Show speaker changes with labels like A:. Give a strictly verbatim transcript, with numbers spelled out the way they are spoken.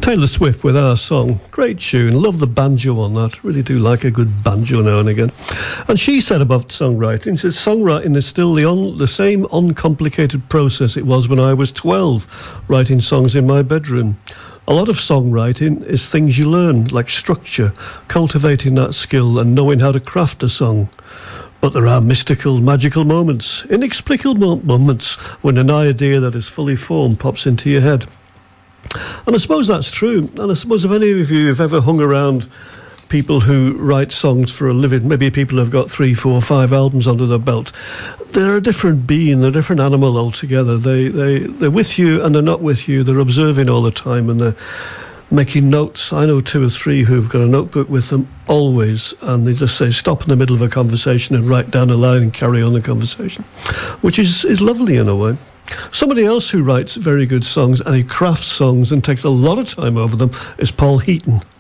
A: Taylor Swift with Our Song. Great tune. Love the banjo on that. Really do like a good banjo now and again. And she said about songwriting, she said, songwriting is still the, un- the same uncomplicated process it was when I was twelve, writing songs in my bedroom. A lot of songwriting is things you learn, like structure, cultivating that skill and knowing how to craft a song. But there are mystical, magical moments, inexplicable moments when an idea that is fully formed pops into your head. And I suppose that's true. And I suppose if any of you have ever hung around people who write songs for a living, maybe people have got three, four, five albums under their belt, they're a different being, they're a different animal altogether. They, they, they're with you and they're not with you. They're observing all the time and they're making notes. I know two or three who've got a notebook with them always, and they just say stop in the middle of a conversation and write down a line and carry on the conversation, which is, is lovely in a way. Somebody else who writes very good songs and he crafts songs and takes a lot of time over them is Paul Heaton.